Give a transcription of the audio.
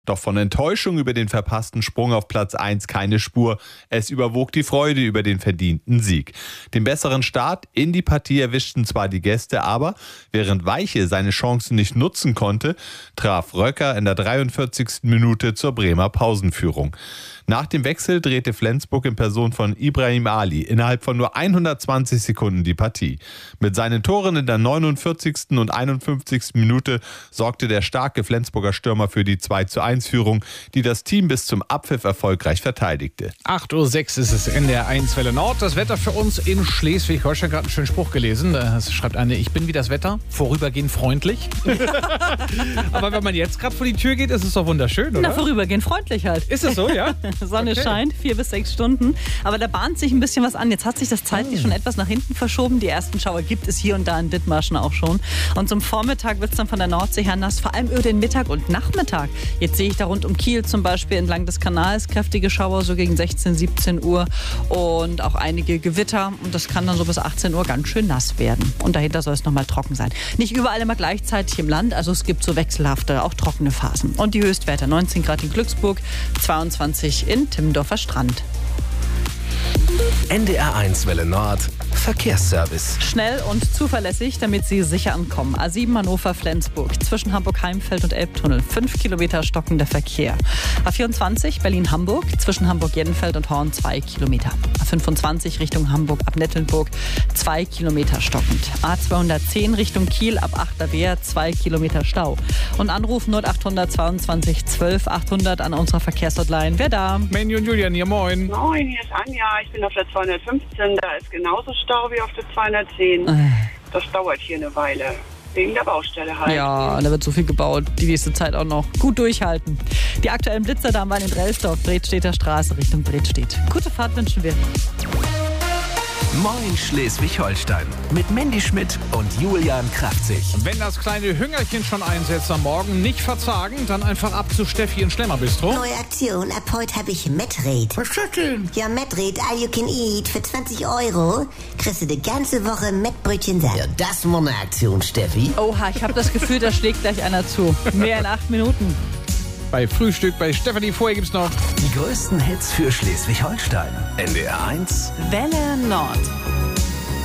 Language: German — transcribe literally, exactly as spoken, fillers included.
Doch von Enttäuschung über den verpassten Sprung auf Platz eins keine Spur. Es überwog die Freude über den verdienten Sieg. Den besseren Start in die Partie erwischten zwar die Gäste, aber während Weiche seine Chancen nicht nutzen konnte, traf Röcker in der dreiundvierzigsten Minute zur Bremer Pausenführung. Nach dem Wechsel drehte Flensburg in Person von Ibrahim Ali innerhalb von nur hundertzwanzig Sekunden die Partie. Mit seinen Toren in der neunundvierzigsten und einundfünfzigsten Minute sorgte der starke Flensburger Stürmer für die zwei zu eins Führung, die das Team bis zum Abpfiff erfolgreich verteidigte. acht Uhr sechs ist es in der eins Welle Nord. Das Wetter für uns in Schleswig-Holstein. Gerade einen schönen Spruch gelesen. Da schreibt eine, ich bin wie das Wetter, vorübergehend freundlich. Aber wenn man jetzt gerade vor die Tür geht, ist es doch wunderschön, oder? Na, vorübergehend freundlich halt. Ist es so, ja? Sonne Okay. scheint, vier bis sechs Stunden. Aber da bahnt sich ein bisschen was an. Jetzt hat sich das zeitlich Oh. schon etwas nach hinten verschoben. Die ersten Schauer gibt es hier und da in Dithmarschen auch schon. Und zum Vormittag wird es dann von der Nordsee her nass, vor allem über den Mittag und Nachmittag. Jetzt sehe ich da rund um Kiel zum Beispiel entlang des Kanals kräftige Schauer, so gegen sechzehn, siebzehn Uhr. Und auch einige Gewitter. Und das kann dann so bis achtzehn Uhr ganz schön nass werden. Und dahinter soll es nochmal trocken sein. Nicht überall immer gleichzeitig im Land. Also es gibt so wechselhafte, auch trockene Phasen. Und die Höchstwerte neunzehn Grad in Glücksburg, zweiundzwanzig in Timmendorfer Strand. N D R eins Welle Nord Verkehrsservice. Schnell und zuverlässig, damit Sie sicher ankommen. A sieben Hannover-Flensburg, zwischen Hamburg-Heimfeld und Elbtunnel. Fünf Kilometer stockender Verkehr. A vierundzwanzig Berlin-Hamburg, zwischen Hamburg-Jenfeld und Horn zwei Kilometer. A fünfundzwanzig Richtung Hamburg ab Nettelnburg, zwei Kilometer stockend. A zweihundertzehn Richtung Kiel ab Achter Wehr, zwei Kilometer Stau. Und Anruf null acht zweiundzwanzig zwölf achthundert an unserer Verkehrshotline. Wer da? Manny und Julian hier, moin. Moin, hier ist Anja. Ich bin auf der zweihundertfünfzehn. Da ist genauso Stau wie auf der zweihundertzehn. Das dauert hier eine Weile. Wegen der Baustelle halt. Ja, da wird so viel gebaut. Die nächste Zeit auch noch. Gut durchhalten. Die aktuellen Blitzer, da haben wir in Drelsdorf, Bredstedter Straße Richtung Bredstedt. Gute Fahrt wünschen wir. Moin Schleswig-Holstein. Mit Mandy Schmidt und Julian Kraftzig. Wenn das kleine Hüngerchen schon einsetzt am Morgen, nicht verzagen, dann einfach ab zu Steffi in Schlemmerbistro. Neue Aktion, ab heute habe ich Metrate. Was ist das denn? Ja, Metrate, all you can eat. Für zwanzig Euro kriegst du die ganze Woche Mettbrötchen satt. Ja, das war eine Aktion, Steffi. Oha, ich habe das Gefühl, da schlägt gleich einer zu. Mehr in acht Minuten. Bei Frühstück bei Stefanie. Vorher gibt's noch Die größten Hits für Schleswig-Holstein. N D R eins Welle Nord.